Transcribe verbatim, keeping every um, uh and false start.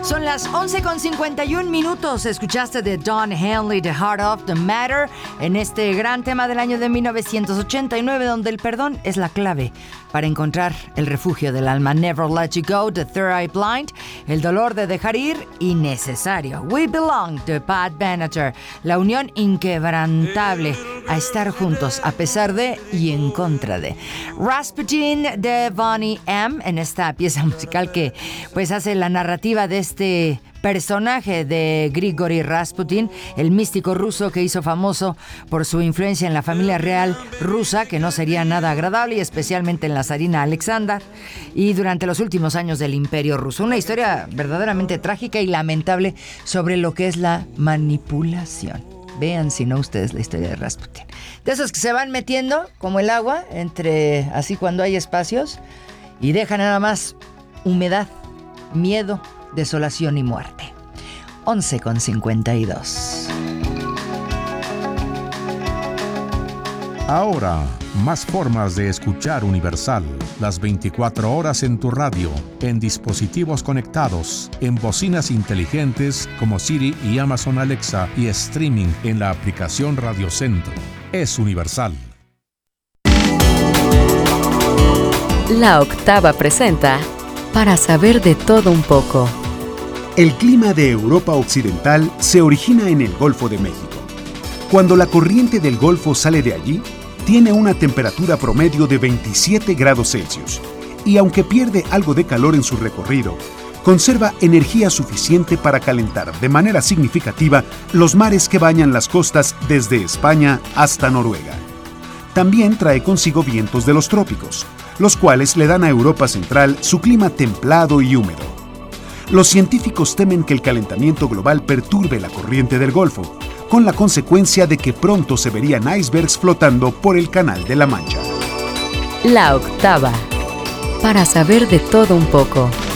Son las once con cincuenta y un minutos. Escuchaste de Don Henley, The Heart of the Matter, en este gran tema del año de mil novecientos ochenta y nueve, donde el perdón es la clave para encontrar el refugio del alma. Never Let You Go, The Third Eye Blind, el dolor de dejar ir innecesario. We Belong, de Pat Benatar, la unión inquebrantable a estar juntos a pesar de y en contra de. Rasputin, de Bonnie M, en esta pieza musical que pues hace la narrativa de este personaje de Grigori Rasputin, el místico ruso que hizo famoso por su influencia en la familia real rusa, que no sería nada agradable, y especialmente en la zarina Alexandra, y durante los últimos años del Imperio Ruso. Una historia verdaderamente trágica y lamentable sobre lo que es la manipulación. Vean, si no, ustedes la historia de Rasputin. De esos que se van metiendo como el agua entre, así cuando hay espacios, y dejan nada más humedad, miedo, desolación y muerte. once con cincuenta y dos. Ahora, más formas de escuchar Universal. Las veinticuatro horas en tu radio, en dispositivos conectados, en bocinas inteligentes como Siri y Amazon Alexa, y streaming en la aplicación Radio Centro. Es Universal. La Octava presenta Para saber de todo un poco. El clima de Europa Occidental se origina en el Golfo de México. Cuando la corriente del Golfo sale de allí, tiene una temperatura promedio de veintisiete grados Celsius y, aunque pierde algo de calor en su recorrido, conserva energía suficiente para calentar de manera significativa los mares que bañan las costas desde España hasta Noruega. También trae consigo vientos de los trópicos, los cuales le dan a Europa Central su clima templado y húmedo. Los científicos temen que el calentamiento global perturbe la corriente del Golfo, con la consecuencia de que pronto se verían icebergs flotando por el Canal de la Mancha. La Octava. Para saber de todo un poco.